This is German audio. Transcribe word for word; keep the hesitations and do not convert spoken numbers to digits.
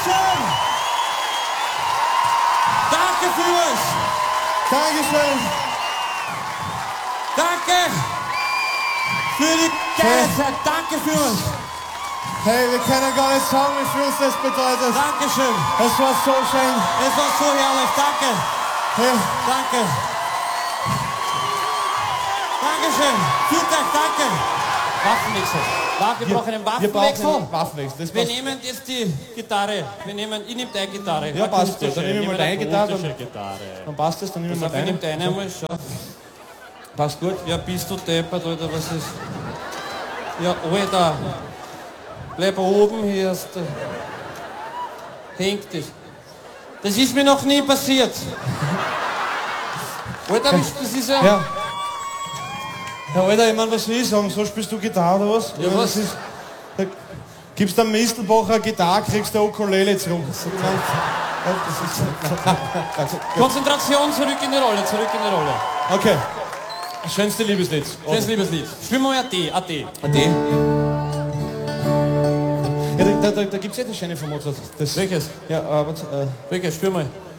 Dankeschön! Danke vielmals! Dankeschön! Danke! Für die Geilheit! Danke vielmals! Hey, wir können gar nicht sagen, wie viel uns das bedeutet. Dankeschön! Es war so schön. Es war so herrlich! Danke! Hey. Danke! Dankeschön! Vielen Dank, danke! Waffenwechsel. Wir brauchen einen Wir Waffenwechsel. brauchen einen Waffenwechsel. Das Wir passt. nehmen jetzt die Gitarre. Wir nehmen, ich nehme deine Gitarre. Ja, passt das. Dann nehmen wir mal deine Gitarre. Akustische Gitarre. Dann passt das, dann nehmen wir Pass mal auf, ich deine. nehme deine mal, schau. Passt gut. Ja, bist du deppert, Alter, was ist... Ja, Alter. Bleib oben, hier ist... Hängt dich. Das ist mir noch nie passiert. Alter, das ist ja... Ja. Ja, Alter, ich meine, was soll ich sagen? So spielst du Gitarre oder was? Ja, Ich mein, was? das ist, da gibst du am Mistelbacher Gitarre, kriegst du Ukulele zurück. Das ist, Konzentration, zurück in die Rolle, zurück in die Rolle. okay. Schönste Liebeslied. Schönes Liebeslied. Spielen wir mal A D, A D. A D? Ja, da, da, da, da gibt's ja das Schöne von Mozart. Das, Welches? ja, aber... Äh, Welches? Spiel mal.